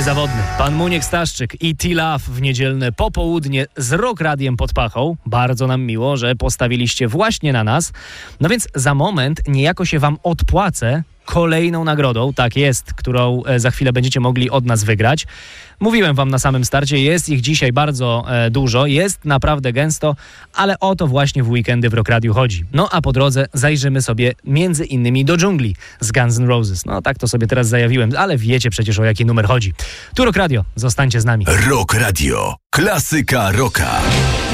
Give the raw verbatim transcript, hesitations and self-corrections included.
niezawodny. Pan Muniek Staszczyk i T-Love w niedzielne popołudnie z Rock Radiem pod pachą. Bardzo nam miło, że postawiliście właśnie na nas. No więc za moment niejako się wam odpłacę kolejną nagrodą, tak jest, którą za chwilę będziecie mogli od nas wygrać. Mówiłem wam na samym starcie, jest ich dzisiaj bardzo e, dużo, jest naprawdę gęsto, ale o to właśnie w weekendy w Rock Radiu chodzi. No a po drodze zajrzymy sobie między innymi do dżungli z Guns N' Roses. No tak to sobie teraz zajawiłem, ale wiecie przecież o jaki numer chodzi. Tu Rock Radio, zostańcie z nami. Rock Radio, klasyka rocka.